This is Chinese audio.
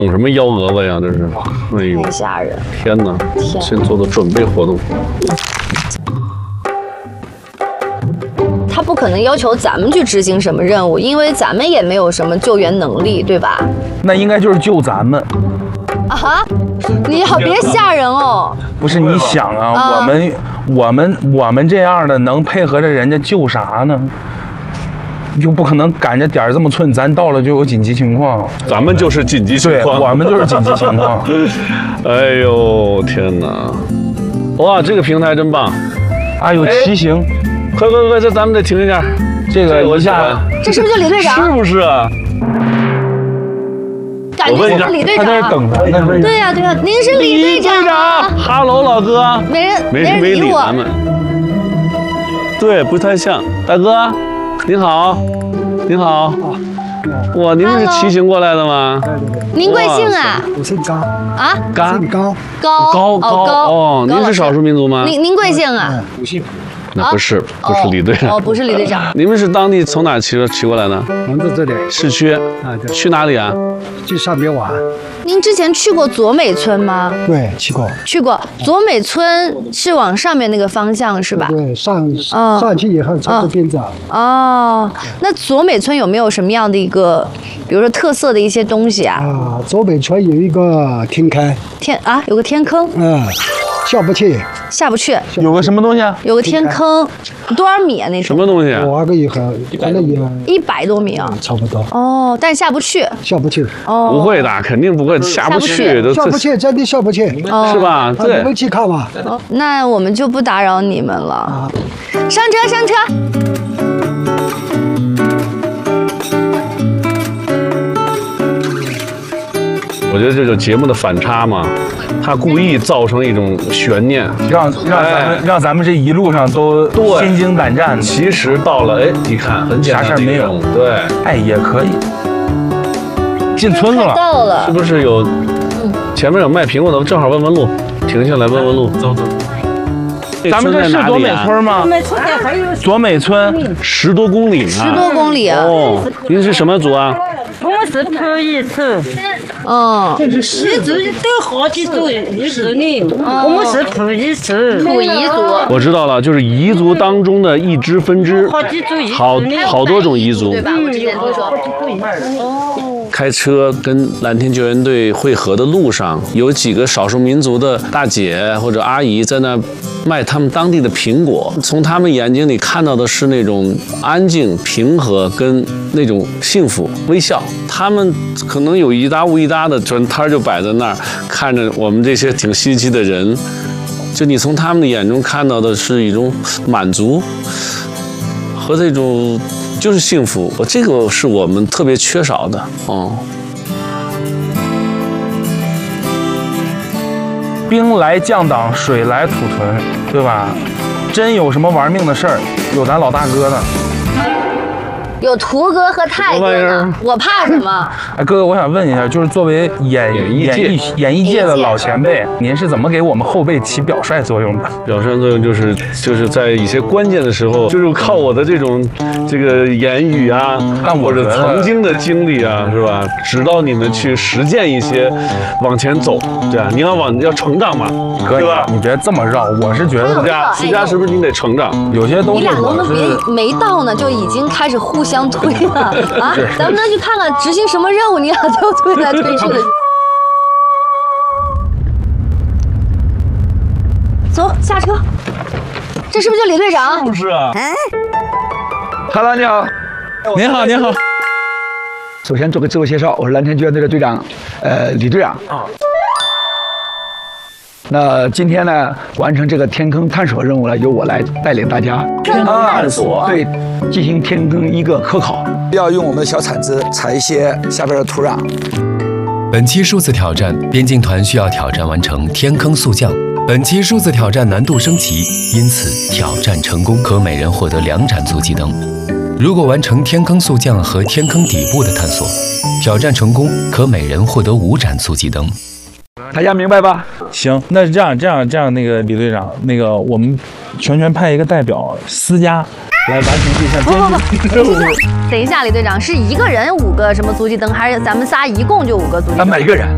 捅什么幺蛾子呀？这是，哎呦， 太吓人！ 天哪！ 天， 先做的准备活动。 他不可能要求咱们去执行什么任务，因为咱们也没有什么救援能力，对吧？ 那应该就是救咱们。 啊哈，你好，别吓人哦。 不是你想啊，我们这样的能配合着人家救啥呢？又不可能赶着点儿这么寸，咱到了就有紧急情况。 咱们就是紧急情对， 况， 我们就是紧急情况。 哎呦天哪！哇，这个平台真棒！ 啊，有骑行， 快，这咱们得停一下。 这个我喜一下欢， 这是不是就李队长？ 是不是啊？ 感觉是李队他在这长。 等着呢。 对呀对呀，您是李队长吗？ 哈喽，老哥。 没人没理我。 理咱们。对，不太像。大哥，您好，您好。哇，您是骑行过来的吗？ 您贵姓啊？ 我姓高， 啊？ 嘎姓高， 高哦，您是少数民族吗？ 您贵姓啊？ 不姓。 那不是李队长。 哦，不是李队长。 你们是当地从哪骑过来的？ 我们在这里市区。 啊，对， 去哪里啊？ 去上边玩。 您之前去过左美村吗？ 对，去过。 去过。左美村是往上面那个方向是吧？ 对，上去以后从这边走。 哦，那左美村有没有什么样的一个，比如说特色的一些东西啊？ 啊，左北村有一个天坑， 有个天坑， 下不去。 下不去。 有个什么东西啊？ 有个天坑，多少米啊？那什么东西啊？ 我个以后可能也 100多米啊。 差不多。 哦，但下不去。 下不去。 哦， 不会的，肯定不会，下不去都下不去，真的下不去。 是吧？ 你对。 们去看吧。 那我们就不打扰你们了。上车，上车。 我觉得这就是节目的反差嘛，他故意造成一种悬念， 让咱们这一路上都心惊胆战的。 其实到了，哎，你看很简单， 啥事儿没有。 对， 哎，也可以。进村子了， 到了， 是不是有？前面有卖苹果的，正好问问路，停下来问问路，走。 咱们这是左美村吗？左美村 10多公里呢。 10多公里啊！ 哦，您是什么族啊？ 我们是普语族， 嗯， 彝族都好几种彝族呢，我们是普语族。 溥仪族。 我知道了，就是彝族当中的一支分支， 好几种彝族， 好多种彝族， 对吧？我之前听说。 开车跟蓝天救援队会合的路上，有几个少数民族的大姐或者阿姨在那卖他们当地的苹果，从他们眼睛里看到的是那种安静、平和跟那种幸福、微笑。他们可能有一搭无一搭的摊就摆在那儿，看着我们这些挺稀奇的人，就你从他们的眼中看到的是一种满足和这种。就是幸福，这个是我们特别缺少的哦。 兵来将挡，水来土屯，对吧？真有什么玩命的事儿，有咱老大哥呢。 有图哥和泰哥呢，我怕什么？ 哎，哥哥，我想问一下，就是作为演艺界的老前辈，您是怎么给我们后辈起表率作用的？ 表率作用就是在一些关键的时候，就是靠我的这个言语啊，或者曾经的经历啊，是吧？指导你们去实践一些，往前走，对啊，你要成长嘛， 对吧？你别这么绕，我是觉得思佳是不是你得成长？ 有些东西你俩能不能别没到呢，就已经开始互相推了啊？咱们能去看看执行什么任务，你俩就推来推去的。走，下车。这是不是就李队长？ 不是啊。 哈喽，你好。 您好，您好。 首先做个自我介绍，我是蓝天救援队的队长，李队长。那今天呢，完成这个天坑探索任务呢，由我来带领大家天坑探索， 对，进行天坑一个科考，要用我们的小铲子踩一些下边的土壤。 本期数字挑战，边境团需要挑战完成天坑速降。本期数字挑战难度升级，因此挑战成功可每人获得2盏足迹灯。如果完成天坑速降和天坑底部的探索，挑战成功可每人获得5盏足迹灯。 大家明白吧？ 行，那这样，那个李队长，那个我们全派一个代表私家来完成这项艰巨任务。 等一下，李队长是一个人5个什么足迹灯，还是咱们仨一共就5个足迹灯？ 每个人。